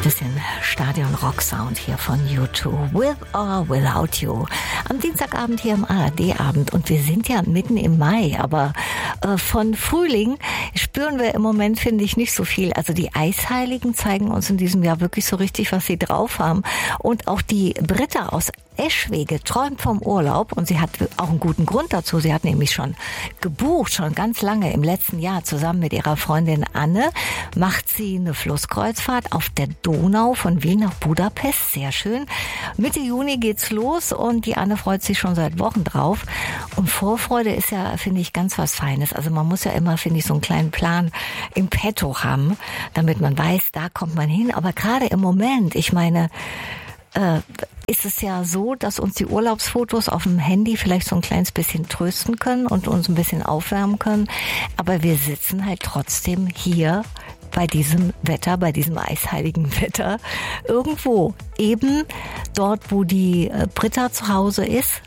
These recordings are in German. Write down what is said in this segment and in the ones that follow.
Bisschen Stadion-Rock-Sound hier von U2, With or Without You. Am Dienstagabend hier im ARD-Abend und wir sind ja mitten im Mai, aber von Frühling spüren wir im Moment, finde ich, nicht so viel. Also die Eisheiligen zeigen uns in diesem Jahr wirklich so richtig, was sie drauf haben. Und auch die Britta aus Eschwege träumt vom Urlaub und sie hat auch einen guten Grund dazu. Sie hat nämlich schon gebucht, schon ganz lange im letzten Jahr zusammen mit ihrer Freundin Anne macht sie eine Flusskreuzfahrt auf der Donau von Wien nach Budapest. Sehr schön. Mitte Juni geht's los und die Anne freut sich schon seit Wochen drauf. Und Vorfreude ist ja, finde ich, ganz was Feines. Also man muss ja immer, finde ich, so einen kleinen Plan im Petto haben, damit man weiß, da kommt man hin. Aber gerade im Moment, ich meine, ist es ja so, dass uns die Urlaubsfotos auf dem Handy vielleicht so ein kleines bisschen trösten können und uns ein bisschen aufwärmen können. Aber wir sitzen halt trotzdem hier bei diesem Wetter, bei diesem eisheiligen Wetter, irgendwo. Eben dort, wo die Britta zu Hause ist.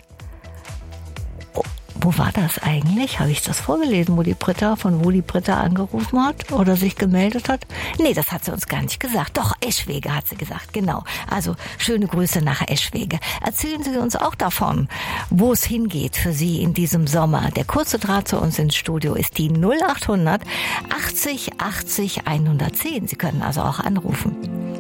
Wo war das eigentlich? Habe ich das vorgelesen, wo die Britta angerufen hat oder sich gemeldet hat? Nee, das hat sie uns gar nicht gesagt. Doch, Eschwege hat sie gesagt, genau. Also schöne Grüße nach Eschwege. Erzählen Sie uns auch davon, wo es hingeht für Sie in diesem Sommer. Der kurze Draht zu uns ins Studio ist die 0800 80 80 110. Sie können also auch anrufen.